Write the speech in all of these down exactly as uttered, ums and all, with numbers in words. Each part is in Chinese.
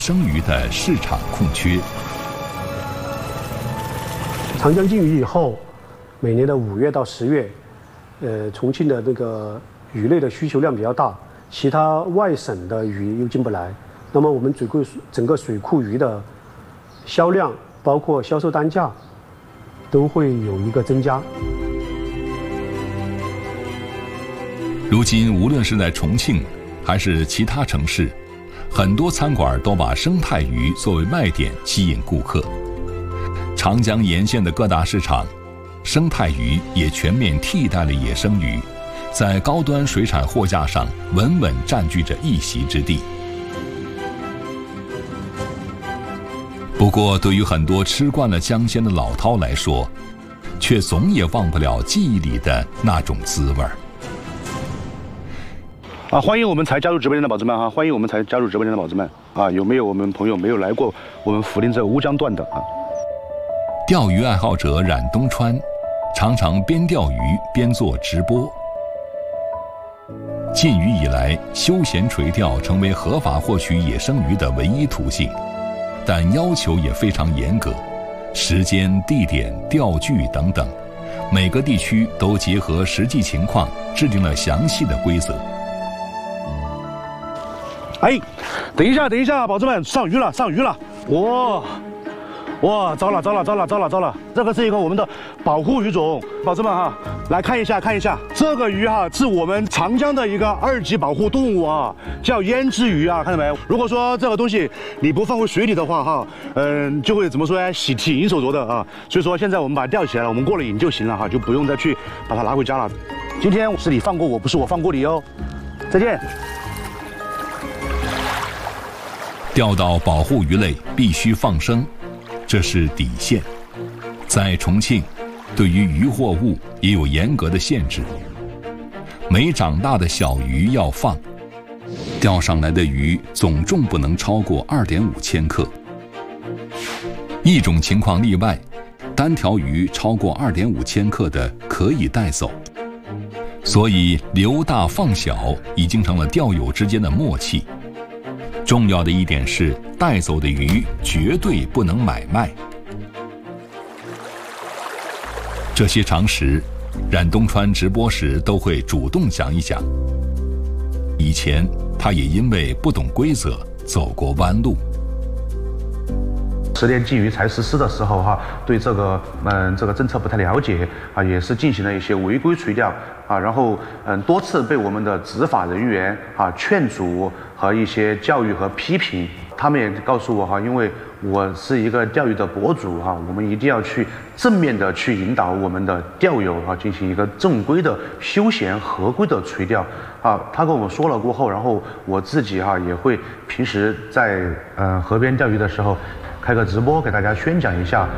生鱼的市场空缺。 长江禁渔以后，每年的五月到十月，呃，重庆的那个鱼类的需求量比较大，其他外省的鱼又进不来，那么我们整个整个水库鱼的销量，包括销售单价，都会有一个增加。 如今，无论是在重庆还是其他城市，很多餐馆都把生态鱼作为卖点，吸引顾客。长江沿线的各大市场，生态鱼也全面替代了野生鱼，在高端水产货架上稳稳占据着一席之地。不过，对于很多吃惯了江鲜的老饕来说，却总也忘不了记忆里的那种滋味儿。 啊，欢迎我们才加入直播间的宝子们哈、啊！欢迎我们才加入直播间的宝子们啊！有没有我们朋友没有来过我们涪陵这乌江段的啊？ 钓鱼爱好者冉东川，常常边钓鱼边做直播。禁渔以来，休闲垂钓成为合法获取野生鱼的唯一途径，但要求也非常严格，时间、地点、钓具等等，每个地区都结合实际情况制定了详细的规则。 哎，等一下，等一下，宝子们，上鱼了，上鱼了！哇，哇，糟了，糟了，糟了，糟了，糟了！这个是一个我们的保护鱼种，宝子们哈，来看一下，看一下，这个鱼哈是我们长江的一个二级保护动物啊，叫胭脂鱼啊，看到没？如果说这个东西你不放回水里的话哈，嗯，就会怎么说呢？洗体银手镯的啊。所以说现在我们把它钓起来了，我们过了瘾就行了哈，就不用再去把它拿回家了。今天是你放过我，不是我放过你哦。再见。 钓到保护鱼类必须放生，这是底线。在重庆，对于渔获物也有严格的限制。没长大的小鱼要放，钓上来的鱼总重不能超过 二点五千克。一种情况例外，单条鱼超过 二点五千克的可以带走。所以留大放小已经成了钓友之间的默契。重要的一点是，带走的鱼绝对不能买卖。这些常识，冉东川直播时都会主动讲一讲。以前他也因为不懂规则走过弯路。 十年禁渔才实施的时候哈，对这个嗯这个政策不太了解啊，也是进行了一些违规垂钓啊，然后嗯多次被我们的执法人员啊劝阻和一些教育和批评。他们也告诉我哈，因为我是一个钓鱼的博主哈，我们一定要去正面的去引导我们的钓友哈，进行一个正规的休闲合规的垂钓啊。他跟我们说了过后，然后我自己哈也会平时在呃河边钓鱼的时候，开个直播给大家宣讲一下。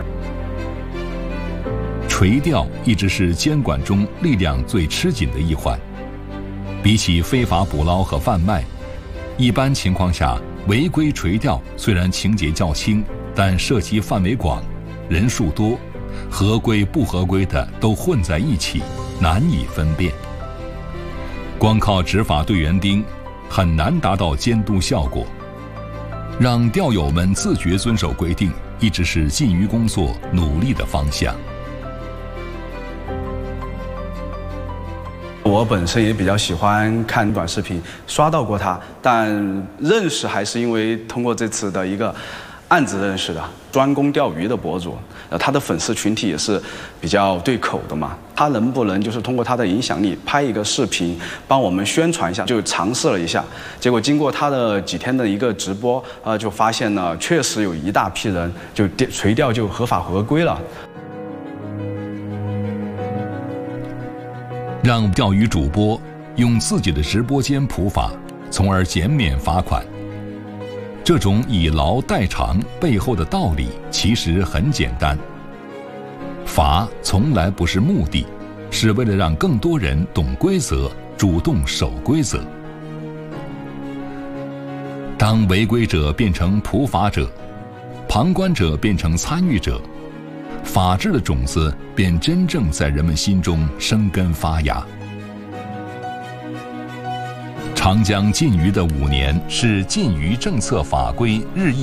垂钓一直是监管中力量最吃紧的一环。比起非法捕捞和贩卖，一般情况下，违规垂钓虽然情节较轻，但涉及范围广，人数多，合规不合规的都混在一起，难以分辨。光靠执法队园丁，很难达到监督效果。让钓友们自觉遵守规定，一直是禁渔工作努力的方向。 我本身也比较喜欢看短视频，刷到过他，但认识还是因为通过这次的一个案子认识的，专攻钓鱼的博主，呃，他的粉丝群体也是比较对口的嘛。他能不能就是通过他的影响力拍一个视频，帮我们宣传一下？就尝试了一下，结果经过他的几天的一个直播，呃，就发现呢，确实有一大批人就垂钓就合法合规了。 让钓鱼主播用自己的直播间普法，从而减免罚款。这种以劳代偿背后的道理其实很简单，罚从来不是目的，是为了让更多人懂规则，主动守规则。当违规者变成普法者，旁观者变成参与者，法治的种子便真正在人们心中生根发芽。 长江禁渔的五年是禁渔政策法规日益